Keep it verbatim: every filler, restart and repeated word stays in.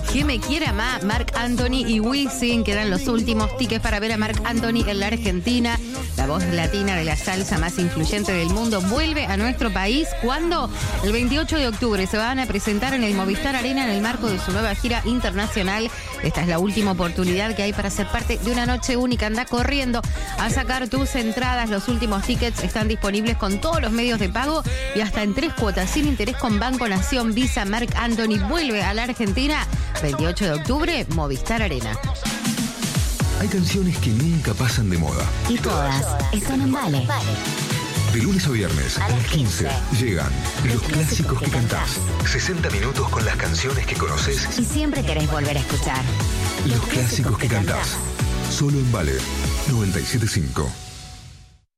Que me quiera más, Marc Anthony y Wisin, que eran los últimos tickets para ver a Marc Anthony en la Argentina. La voz latina de la salsa más influyente del mundo vuelve a nuestro país. ¿Cuándo? El veintiocho de octubre se van a presentar en el Movistar Arena en el marco de su nueva gira internacional. Esta es la última oportunidad que hay para ser parte de una noche única. Anda corriendo a sacar tus entradas. Los últimos tickets están disponibles con todos los medios de pago y hasta en tres cuotas sin interés con Banco Nación, Visa. Marc Anthony vuelve a la Argentina. veintiocho de octubre, Movistar Arena. Hay canciones que nunca pasan de moda. Y todas están en Vale. De lunes a viernes a las quince llegan Los Clásicos que Cantás. sesenta minutos con las canciones que conoces y siempre querés volver a escuchar. Los Clásicos que Cantás. Solo en Vale noventa y siete punto cinco.